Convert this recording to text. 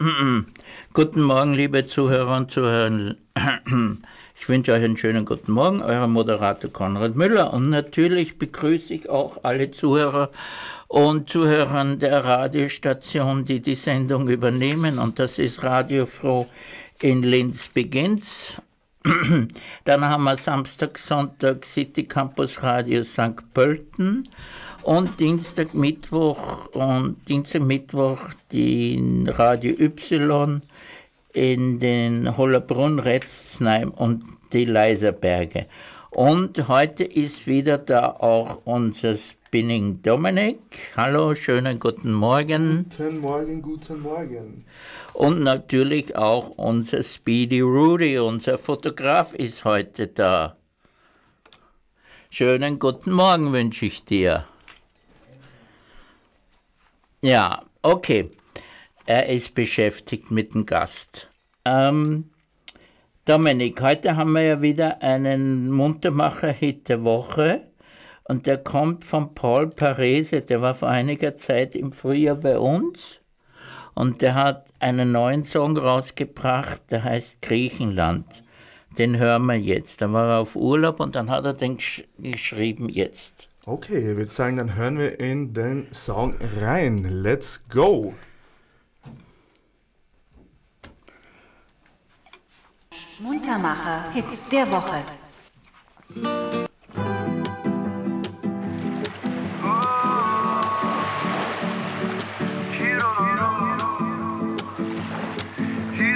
Guten Morgen, liebe Zuhörer und Zuhörer. Ich wünsche euch einen schönen guten Morgen, euer Moderator Konrad Müller. Und natürlich begrüße ich auch alle Zuhörer und Zuhörer der Radiostation, die die Sendung übernehmen. Und das ist Radio Froh in Linz beginnt's. Dann haben wir Samstag, Sonntag City Campus Radio St. Pölten. Und Dienstag, Mittwoch die Radio Y in den Hollerbrunn, Retzsheim und die Leiserberge. Und heute ist wieder da auch unser Spinning Dominik. Hallo, schönen guten Morgen. Guten Morgen, guten Morgen. Und natürlich auch unser Speedy Rudy, unser Fotograf, ist heute da. Schönen guten Morgen wünsche ich dir. Ja, okay. Er ist beschäftigt mit dem Gast. Dominik, heute haben wir ja wieder einen Muntermacher-Hit der Woche. Und der kommt von Paul Parese. Der war vor einiger Zeit im Frühjahr bei uns. Und der hat einen neuen Song rausgebracht, der heißt Griechenland. Den hören wir jetzt. Da war er auf Urlaub und dann hat er den geschrieben jetzt. Okay, ich würde sagen, dann hören wir in den Song rein. Let's go! Muntermacher Hit der Woche.